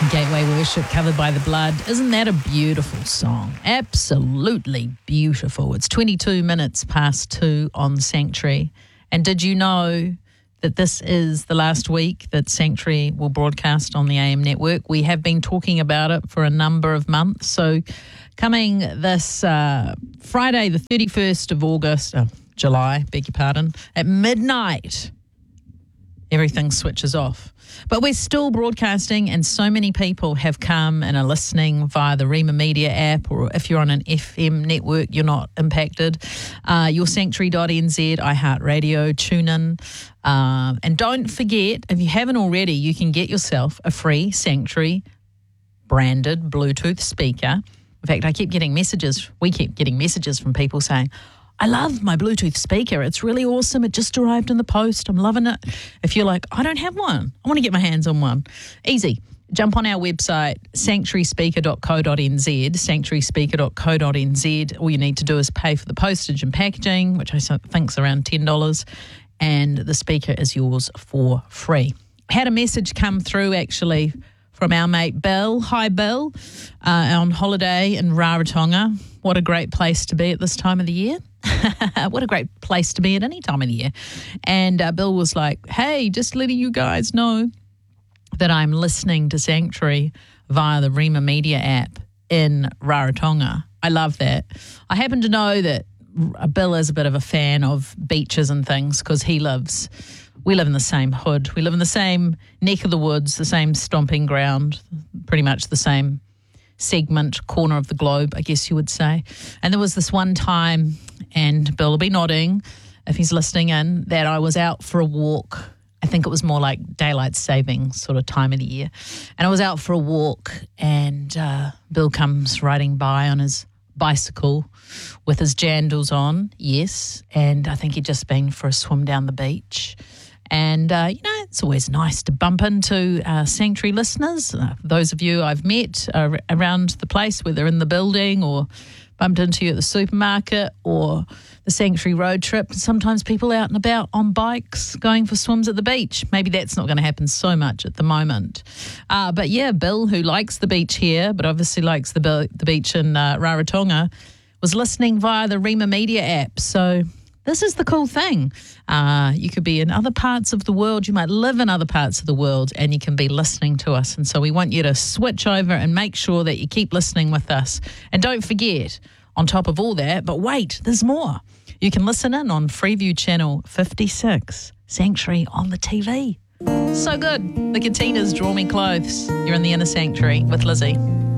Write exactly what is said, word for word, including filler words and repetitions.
Gateway Worship, covered by The Blood. Isn't that a beautiful song? Absolutely beautiful. It's twenty-two minutes past two on Sanctuary. And did you know that this is the last week that Sanctuary will broadcast on the A M network? We have been talking about it for a number of months. So coming this uh, Friday, the thirty-first of August, oh, July, beg your pardon, at midnight, everything switches off. But we're still broadcasting, and so many people have come and are listening via the Rima Media app, or if you're on an F M network, you're not impacted. Uh, your sanctuary dot n z, iHeartRadio, TuneIn. Uh, and don't forget, if you haven't already, you can get yourself a free Sanctuary branded Bluetooth speaker. In fact, I keep getting messages, we keep getting messages from people saying, I love my Bluetooth speaker. It's really awesome. It just arrived in the post. I'm loving it. If you're like, I don't have one, I want to get my hands on one. Easy. Jump on our website, sanctuary speaker dot co dot n z, sanctuary speaker dot co dot n z. All you need to do is pay for the postage and packaging, which I think is around ten dollars, and the speaker is yours for free. Had a message come through, actually, from our mate Bill. Hi, Bill. Uh, on holiday in Rarotonga. What a great place to be at this time of the year. What a great place to be at any time of the year. And uh, Bill was like, hey, just letting you guys know that I'm listening to Sanctuary via the Rima Media app in Rarotonga. I love that. I happen to know that Bill is a bit of a fan of beaches and things because he lives, we live in the same hood. We live in the same neck of the woods, the same stomping ground, pretty much the same segment, corner of the globe, I guess you would say. And there was this one time, and Bill will be nodding if he's listening in, that I was out for a walk. I think it was more like daylight saving sort of time of the year. And I was out for a walk, and uh, Bill comes riding by on his bicycle with his jandals on, yes, and I think he'd just been for a swim down the beach. And, uh, you know, it's always nice to bump into uh, Sanctuary listeners. Uh, those of you I've met uh, around the place, whether in the building or bumped into you at the supermarket or the Sanctuary road trip. Sometimes people out and about on bikes going for swims at the beach. Maybe that's not going to happen so much at the moment. Uh, but, yeah, Bill, who likes the beach here but obviously likes the, be- the beach in uh, Rarotonga, was listening via the Rima Media app. So this is the cool thing. Uh, you could be in other parts of the world. You might live in other parts of the world and you can be listening to us. And so we want you to switch over and make sure that you keep listening with us. And don't forget, on top of all that, but wait, there's more. You can listen in on Freeview Channel fifty-six, Sanctuary on the T V. So good. The Katinas, Draw Me Clothes. You're in the Inner Sanctuary with Lizzie.